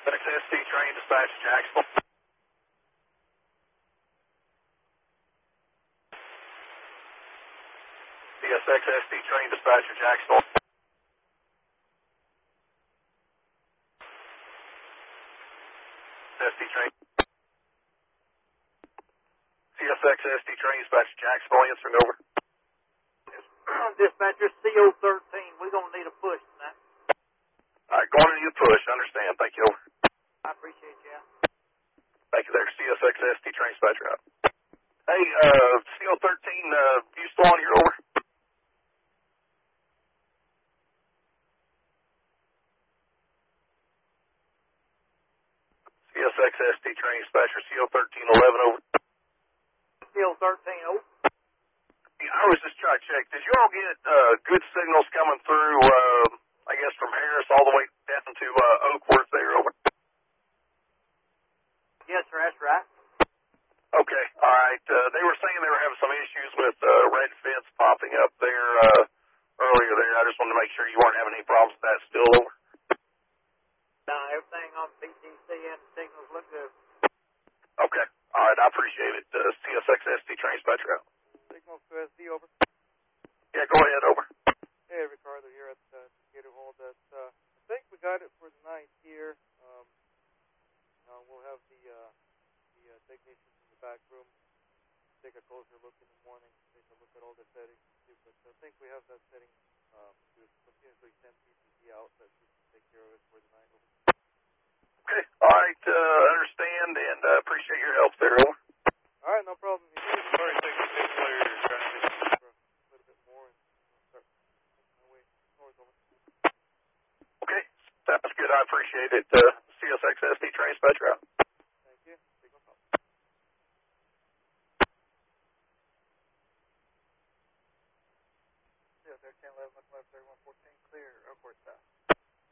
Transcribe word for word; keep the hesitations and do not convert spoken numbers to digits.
X S T train dispatch to Jacksonville. C S X S T train dispatch to Jacksonville. S T train. C S X S T train dispatch to Jacksonville, answering over. Dispatcher C O thirteen, we're going to need a push tonight. All right, going to need a push, understand. Thank you, over. I appreciate you. Thank you there, C S X S T train dispatcher out. Hey, uh, C O thirteen, uh, you still on here, over? C S X S T train dispatcher, C O thirteen eleven, over. C O thirteen, over. I was just trying to check. Did you all get uh, good signals coming through, uh, I guess, from Harris all the way down to uh, Oakworth there, over? Yes, sir, that's right. Okay, all right. Uh, they were saying they were having some issues with uh, red fence popping up there uh, earlier there. I just wanted to make sure you weren't having any problems with that still, over. No, everything on P T C and the signals look good. Okay, all right. I appreciate it. Uh, C S X S T train dispatcher out. Signals to S D, over. Yeah, go ahead, over. Hey, Ricardo here at uh, Decatur Hall. That, uh, I think we got it for the night here. Um, uh, we'll have the uh, the uh, technicians in the back room take a closer look in the morning, take a look at all the settings. But I think we have that setting um, to continuously send P T C out. That should take care of it for the night, over. Okay, all right. Uh, understand and uh, appreciate your help there, over. All right, no problem. Sorry, take the big player trying to get for a little bit more and start making my way north, over. Okay, sounds good. I appreciate it. Uh, C S X S T train dispatcher out. Thank you. Signal call. Yeah, thirteen eleven, left thirty-one fourteen, clear, airport south.